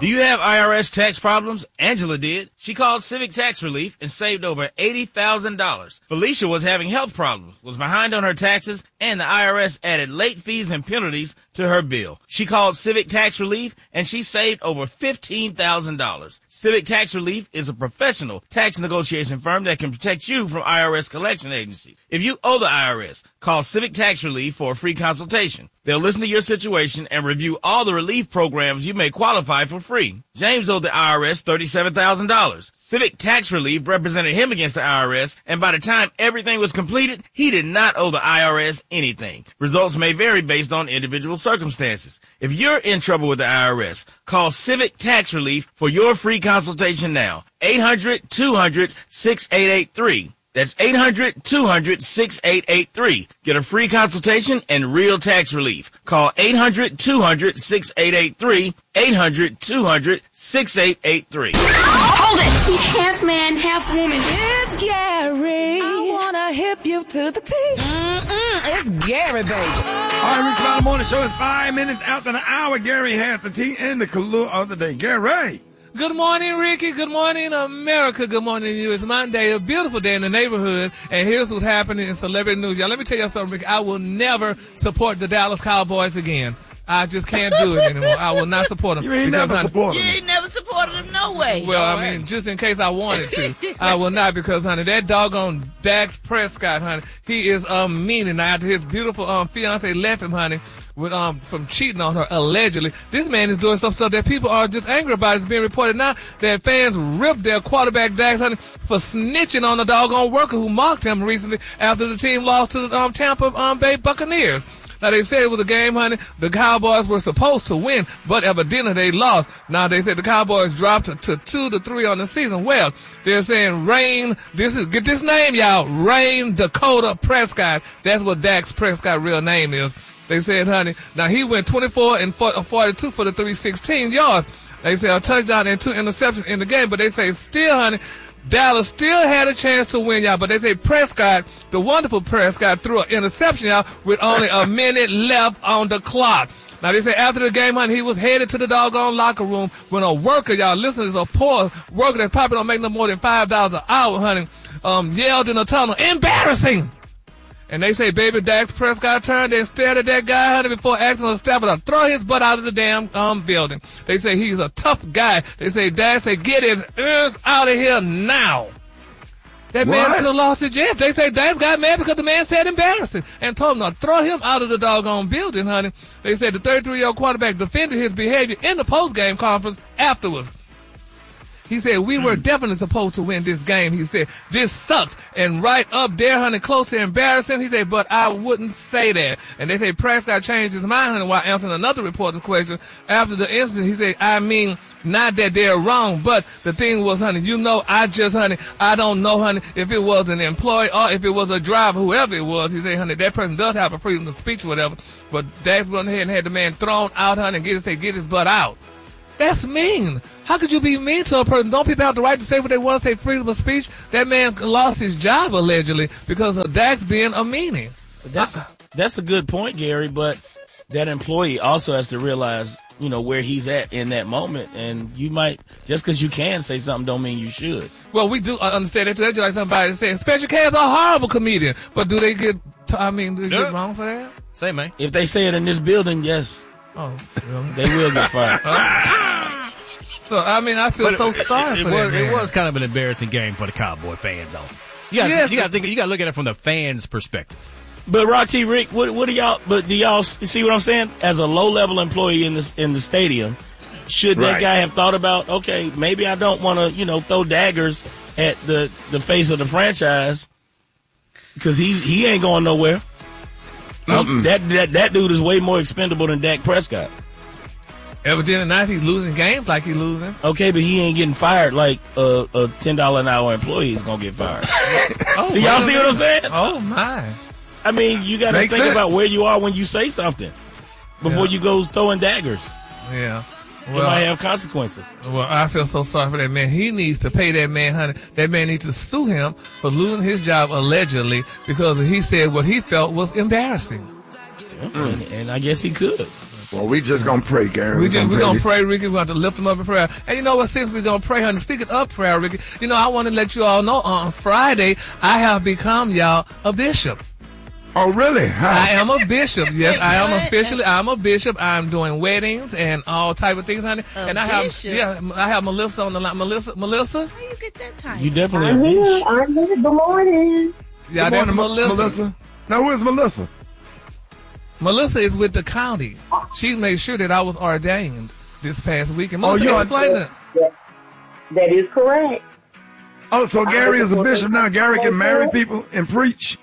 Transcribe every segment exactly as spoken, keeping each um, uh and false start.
Do you have I R S tax problems? Angela did. She called Civic Tax Relief and saved over eighty thousand dollars. Felicia was having health problems, was behind on her taxes, and the I R S added late fees and penalties to her bill. She called Civic Tax Relief and she saved over fifteen thousand dollars. Civic Tax Relief is a professional tax negotiation firm that can protect you from I R S collection agencies. If you owe the I R S, call Civic Tax Relief for a free consultation. They'll listen to your situation and review all the relief programs you may qualify for free. James owed the I R S thirty-seven thousand dollars. Civic Tax Relief represented him against the I R S, and by the time everything was completed, he did not owe the I R S anything. Results may vary based on individual circumstances. If you're in trouble with the I R S, call Civic Tax Relief for your free consultation now. eight hundred, two hundred, six eight eight three. That's eight hundred, two hundred, six eight eight three. Get a free consultation and real tax relief. Call eight hundred, two hundred, six eight eight three. eight hundred, two hundred, six eight eight three. Hold it! He's half man, half woman. It's Gary. I wanna hip you to the T. Mm-mm, it's Gary, baby. All right, Rick Smiley Morning Show is five minutes after the hour. Gary has the tea and the clue of the day. Gary. Good morning, Ricky. Good morning, America. Good morning to you. It's Monday, a beautiful day in the neighborhood. And here's what's happening in celebrity news. Y'all, let me tell you something, Ricky. I will never support the Dallas Cowboys again. I just can't do it anymore. I will not support them. You ain't never supported them. You ain't never supported them no way. Well, All I right. mean, just in case I wanted to, I will not because, honey, that doggone Dax Prescott, honey, he is um meaning after his beautiful um fiance left him, honey. With um from cheating on her allegedly. This man is doing some stuff that people are just angry about. It's being reported now that fans ripped their quarterback Dax honey for snitching on the doggone worker who mocked him recently after the team lost to the um, Tampa um, Bay Buccaneers. Now, they said it was a game, honey. The Cowboys were supposed to win, but evidently they lost. Now, they said the Cowboys dropped to, to two to three on the season. Well, they're saying Rain, this is, get this name, y'all, Rain Dakota Prescott. That's what Dax Prescott's real name is. They said, honey, now he went twenty-four and forty-two for the three hundred sixteen yards. They said a touchdown and two interceptions in the game, but they say still, honey, Dallas still had a chance to win, y'all, but they say Prescott, the wonderful Prescott, threw an interception, y'all, with only a minute left on the clock. Now, they say after the game, honey, he was headed to the doggone locker room when a worker, y'all, listen, is a poor worker that's probably don't make no more than five dollars an hour, honey, um, yelled in the tunnel, embarrassing. And they say baby Dax Prescott turned and stared at that guy, honey, before asking the staff to throw his butt out of the damn um building. They say he's a tough guy. They say Dax say get his ears out of here now. That What? man could have lost his chance. They say Dax got mad because the man said embarrassing and told him to throw him out of the doggone building, honey. They said the thirty-three-year-old quarterback defended his behavior in the post-game conference afterwards. He said, we were definitely supposed to win this game. He said, this sucks. And right up there, honey, close to embarrassing. He said, but I wouldn't say that. And they say Prescott changed his mind, honey, while answering another reporter's question. After the incident, he said, I mean, not that they're wrong, but the thing was, honey, you know, I just, honey, I don't know, honey, if it was an employee or if it was a driver, whoever it was. He said, honey, that person does have a freedom of speech or whatever. But Dax went ahead and had the man thrown out, honey, and get his, say, get his butt out. That's mean. How could you be mean to a person? Don't people have the right to say what they want to say, freedom of speech? That man lost his job, allegedly, because of Dax being a meanie. That's a, that's a good point, Gary, but that employee also has to realize, you know, where he's at in that moment. And you might, just because you can say something don't mean you should. Well, we do understand that. That's like somebody saying, Special K's a horrible comedian. But do they get, t- I mean, do they Yeah. get wrong for that? Say, man. If they say it in this building, yes, Oh, really? they will get fired. So, I mean, I feel But so it, sorry it, for it that was, man. It was kind of an embarrassing game for the Cowboy fans, though. You got Yes, you got to think. You got to look at it from the fans' perspective. But Rock T. Rick, what, what do y'all? But do y'all see what I'm saying? As a low-level employee in this in the stadium, should that Right. guy have thought about? Okay, maybe I don't want to, you know, throw daggers at the the face of the franchise because he's he ain't going nowhere. Um, that that that dude is way more expendable than Dak Prescott. Evidently not if he's losing games like he's losing. Okay, but he ain't getting fired like a, a ten dollar an hour employee is gonna get fired. Oh, Do y'all wait a see what I'm minute. saying? Oh, my. I mean, you got to Makes think sense. about where you are when you say something before Yeah. you go throwing daggers. Yeah. It Well, might have consequences. Well, I feel so sorry for that man. He needs to pay that man, honey. That man needs to sue him for losing his job allegedly because he said what he felt was embarrassing. And, and I guess he could. Well, we just gonna pray, Gary. We just, we're going to pray. pray, Ricky. We're going to lift him up in prayer. And you know what, since we're going to pray, honey, speaking of prayer, Ricky, you know, I want to let you all know on Friday, I have become, y'all, a bishop. Oh, really? How? I am a bishop. Yes, I am What? officially. I'm a bishop. I'm doing weddings and all type of things, honey. A and I bishop? have, yeah, I have Melissa on the line. Melissa, Melissa. How you get that title? You definitely I'm a here. bitch. I'm here. Good morning. Yeah, Good that's morning, Ma- Melissa. Melissa. Now, where's Melissa? Melissa is with the county. She made sure that I was ordained this past weekend. Melissa, Oh, you are- explain that. That, that is correct. Oh, so Gary is a bishop now. Gary can marry people and preach.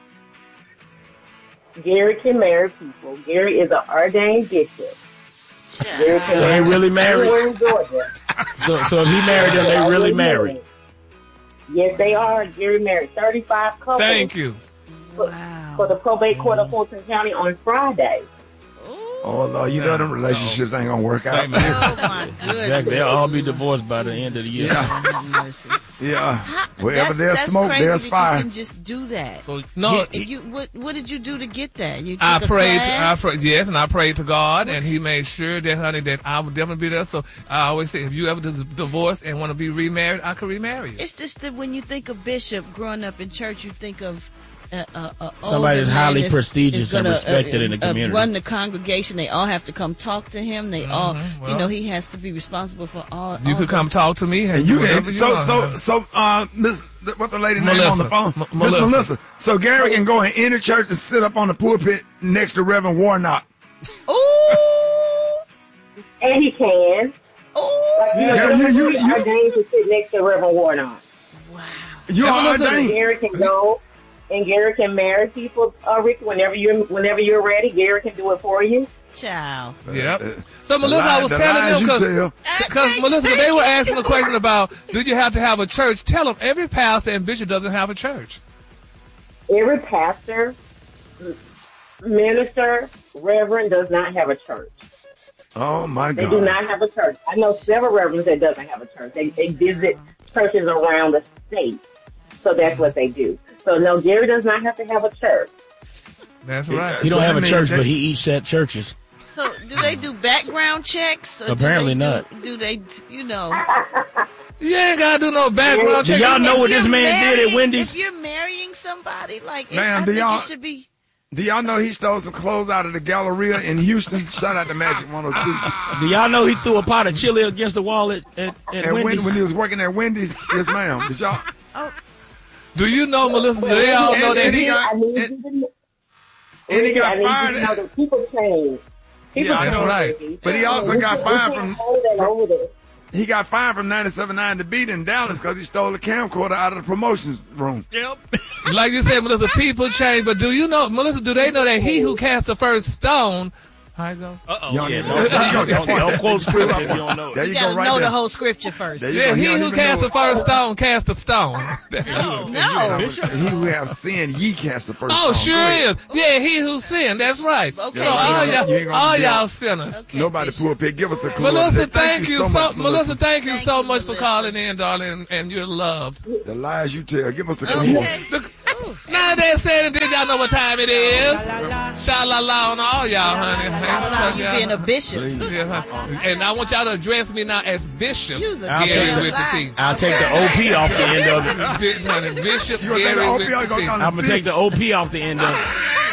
Gary can marry people. Gary is an ordained bishop. Gary can So they marry really married? everywhere in Georgia. So, so if he married them, they really married. Yes, they are. Gary married thirty-five couples. Thank you. Wow. For the probate court of Fulton County on Friday. Oh, Lord, you know them relationships ain't gonna work out. Hey, man. Oh, my goodness. Exactly. They'll all be divorced by the end of the year. Yeah, Mercy. yeah. How- Wherever that's, there's that's smoke, crazy there's that fire. You can just do that. So no, You- you, what, what did you do to get that? You I took a prayed. I class? prayed. Yes, and I prayed to God, and He made sure that, honey, that I would definitely be there. So I always say, if you ever dis- divorce and want to be remarried, I could remarry you. It's just that when you think of bishop growing up in church, you think of uh, uh, uh, Somebody older that's highly man is- prestigious is and gonna, respected uh, in the uh, community. run the congregation. They all have to come talk to him. They all, well. you know, he has to be responsible for all. You all could the- come talk to me. And you, whatever and so, want, so, honey. so, uh, Miss, what's the lady name Melissa. on the phone? M- Miss Melissa. Melissa. So Gary can go in any church and sit up on the pulpit next to Reverend Warnock. Ooh, And he can. ooh. Like, you know, Yeah, you, you- you, you- ordained to sit next to Reverend Warnock. You Yeah, are Melissa, ordained. Gary can go, and Gary can marry people. Uh, Rick, whenever you're whenever you're ready, Gary can do it for you. Child. Yep. Uh, So Melissa, lie- I was the telling lies them you because tell. because Melissa, they were asking a question about do you have to have a church? Tell them every pastor and bishop doesn't have a church. Every pastor, minister, reverend does not have a church. Oh my They do God. not have a church. I know several reverends that doesn't have a church. They they visit churches around the state, so that's what they do. So no, Gary does not have to have a church. That's Yeah. right. He don't So have that a means church, that- but he eats at churches. So, do they do background checks? Or do Apparently they do- not. Do they, you know? You ain't gotta do no background Do check. y'all know If what this you're man did at marrying- Wendy's? If you're marrying somebody, like, it, Ma'am, I do think y'all- it should be. Do y'all know he stole some clothes out of the Galleria in Houston? Shout out to Magic one oh two. Do y'all know he threw a pot of chili against the wall at, at, at And when, Wendy's? when he was working at Wendy's, yes, ma'am. Did y'all? Do you know, Melissa? Do they all know And- that and he he? got- I need and- you to know. and he got I need fired. you to know that people change. People Yeah, I change, know. right. baby. But he also We got can't- we fired can't from- hold that over there. He got fired from ninety-seven point nine The Beat in Dallas because he stole a camcorder out of the promotions room. Yep. Like you said, Melissa, people change. But do you know, Melissa? Do they know that he who cast the first stone? How you go? Uh-oh. Y'all Yeah, need- don't, don't, don't, don't quote scripture if you don't know There it. you, You gotta go, right know there. the whole scripture first. There you Yeah, go. he don't who even cast know the first stone cast the stone. No. He who have sinned, ye cast the first Oh, stone. sure Go ahead. is. Yeah, he who sinned. That's right. Okay, So all Bishop. y'all, You ain't gonna all be y'all down. sinners. Okay, Nobody Bishop. pull up here. Give us a clue. Melissa, Thank, thank you so, much, Melissa. Thank you Thank so you, much for Melissa. calling in, darling, and you're loved. The lies you tell. Give us a clue. Okay. Now they said, did y'all know what time it is? Sha la la on all y'all, honey. You being a bishop. Yeah, huh? And I want y'all to address me now as Bishop You's a I'll Gary take the- with the T. I'll take the O P off the end of it. Bi- honey, Bishop You gonna take the Gary O P with or you the gonna T. call him I'm going to take the O P off the end of it.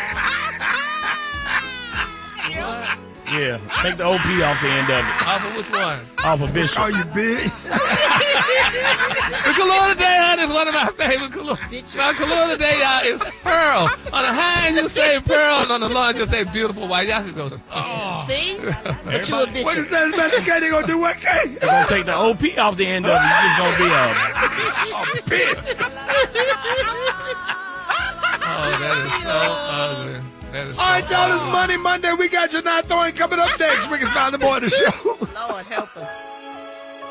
Yeah, take the O P off the end of it. Off of which one? Off of Bishop. Call you big. The color today, honey, is one of my favorite colors. My color today, y'all, is pearl. On the high end, you say pearl, and on the low end, you say beautiful white. Y'all can go to. Oh. See? But you a What bishop. is that? Special K? They gonna do what, K? You're going to take the O P off the end of it. You're just going to be a... Oh, that is so ugly. That is so All right, y'all. It's ugly. Money Monday. We got your Not Throwing coming up next. Ricky Smiley, the boy of the show. Lord help us.